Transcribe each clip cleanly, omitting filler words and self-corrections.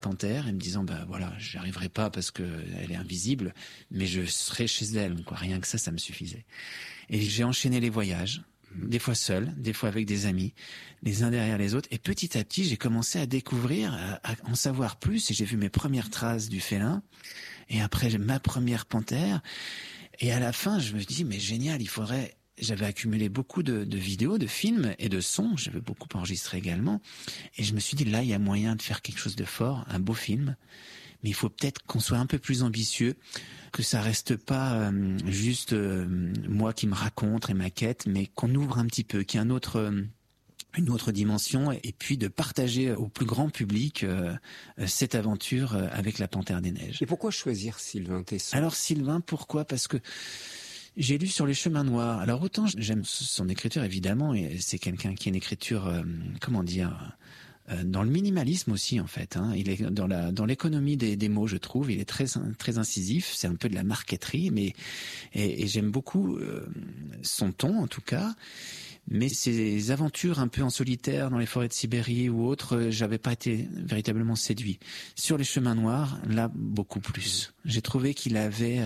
panthère et me disant voilà, j'y arriverai pas parce que elle est invisible, mais je serai chez elle, quoi. Rien que ça me suffisait. Et j'ai enchaîné les voyages, des fois seul, des fois avec des amis, les uns derrière les autres, et petit à petit j'ai commencé à découvrir, à en savoir plus, et j'ai vu mes premières traces du félin, et après ma première panthère, et à la fin je me dis mais génial, j'avais accumulé beaucoup de vidéos, de films et de sons. J'avais beaucoup enregistré également. Et je me suis dit, là, il y a moyen de faire quelque chose de fort, un beau film. Mais il faut peut-être qu'on soit un peu plus ambitieux, que ça reste pas juste moi qui me raconte et ma quête, mais qu'on ouvre un petit peu, qu'il y ait une autre dimension, et puis de partager au plus grand public cette aventure avec la Panthère des Neiges. Et pourquoi choisir Sylvain Tesson ? Alors Sylvain, pourquoi ? Parce que j'ai lu sur les chemins noirs. Alors autant j'aime son écriture évidemment, et c'est quelqu'un qui a une écriture dans le minimalisme aussi en fait. Il est dans l'économie des mots, je trouve. Il est très incisif. C'est un peu de la marqueterie, mais et j'aime beaucoup son ton en tout cas. Mais ces aventures un peu en solitaire dans les forêts de Sibérie ou autres, j'avais pas été véritablement séduit. Sur les chemins noirs, là beaucoup plus. J'ai trouvé qu'il avait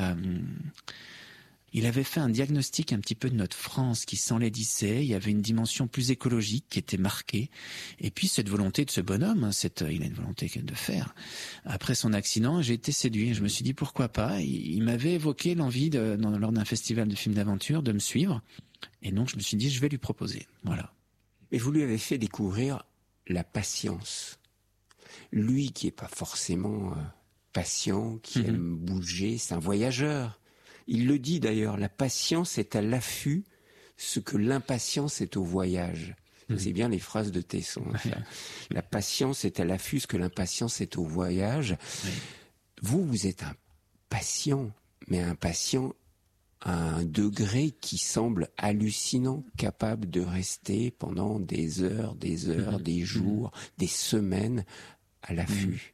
fait un diagnostic un petit peu de notre France qui s'enlaidissait. Il y avait une dimension plus écologique qui était marquée. Et puis cette volonté de ce bonhomme, il a une volonté de faire. Après son accident, j'ai été séduit. Je me suis dit pourquoi pas. Il m'avait évoqué l'envie lors d'un festival de films d'aventure de me suivre. Et donc je me suis dit je vais lui proposer. Voilà. Et vous lui avez fait découvrir la patience. Lui qui est pas forcément patient, qui aime bouger, c'est un voyageur. Il le dit d'ailleurs, la patience est à l'affût ce que l'impatience est au voyage. C'est bien les phrases de Tesson. La patience est à l'affût ce que l'impatience est au voyage. Oui. Vous êtes un patient, mais un patient à un degré qui semble hallucinant, capable de rester pendant des heures, des jours, des semaines à l'affût.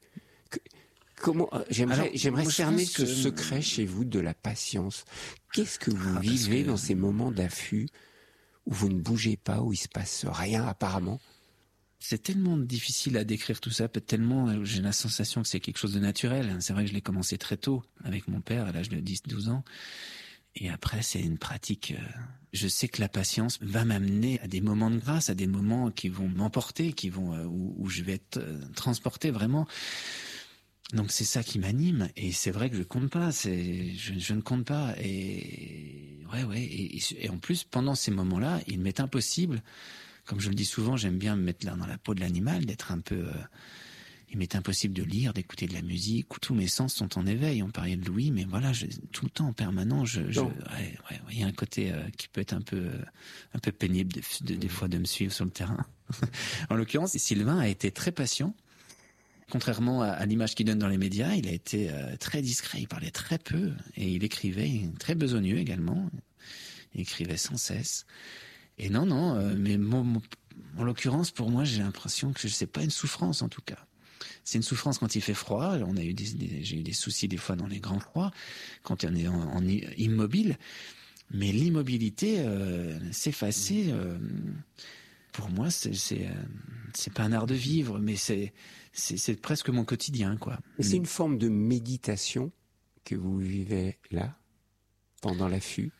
J'aimerais cerner ce secret chez vous de la patience. Qu'est-ce que vous vivez dans ces moments d'affût où vous ne bougez pas, où il se passe rien apparemment? C'est tellement difficile à décrire tout ça, tellement j'ai la sensation que c'est quelque chose de naturel. C'est vrai que je l'ai commencé très tôt avec mon père à l'âge de 10-12 ans. Et après, c'est une pratique. Je sais que la patience va m'amener à des moments de grâce, à des moments qui vont m'emporter, où je vais être transporté vraiment. Donc c'est ça qui m'anime, et c'est vrai que je compte pas, je ne compte pas, et et en plus pendant ces moments-là, il m'est impossible, comme je le dis souvent, j'aime bien me mettre là dans la peau de l'animal, d'être un peu, il m'est impossible de lire, d'écouter de la musique, où tous mes sens sont en éveil. On parlait de Louis, mais voilà, tout le temps en permanent, il y a un côté qui peut être un peu pénible des fois de me suivre sur le terrain. En l'occurrence, Sylvain a été très patient. Contrairement à l'image qu'il donne dans les médias, il a été très discret, il parlait très peu, et il écrivait très besogneux également. Il écrivait sans cesse. Et mais en l'occurrence, pour moi, j'ai l'impression que c'est pas une souffrance en tout cas. C'est une souffrance quand il fait froid. J'ai eu des soucis des fois dans les grands froids, quand on est en immobile. Mais l'immobilité, s'effacer, pour moi, c'est pas un art de vivre, mais c'est presque mon quotidien, quoi. Et c'est une forme de méditation que vous vivez là, pendant l'affût?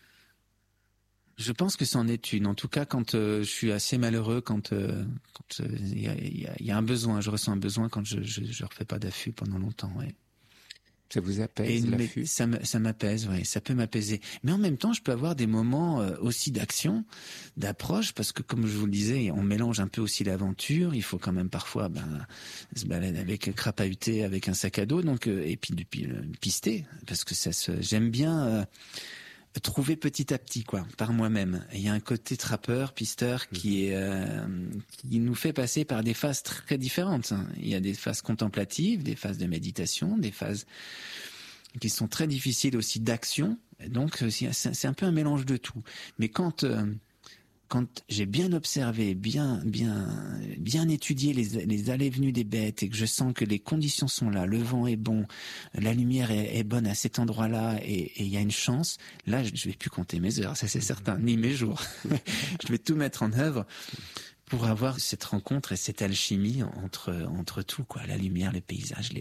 Je pense que c'en est une. En tout cas, quand je suis assez malheureux, quand il y a un besoin, je ressens un besoin quand je refais pas d'affût pendant longtemps, ouais. Ça vous apaise, l'affût? Ça m'apaise, ouais, ça peut m'apaiser. Mais en même temps, je peux avoir des moments aussi d'action, d'approche, parce que comme je vous le disais, on mélange un peu aussi l'aventure. Il faut quand même parfois se balader avec crapahuter, avec un sac à dos, donc et puis pister, parce que j'aime bien trouver petit à petit, quoi, par moi-même. Il y a un côté trappeur, pisteur qui nous fait passer par des phases très différentes. Il y a des phases contemplatives, des phases de méditation, des phases qui sont très difficiles aussi d'action. Donc c'est un peu un mélange de tout. Mais quand j'ai bien observé, bien étudié les allées et venues des bêtes, et que je sens que les conditions sont là, le vent est bon, la lumière est bonne à cet endroit-là, et il y a une chance, là je vais plus compter mes heures, ça c'est certain, ni mes jours. Je vais tout mettre en œuvre pour avoir cette rencontre et cette alchimie entre tout, quoi. La lumière, les paysages, les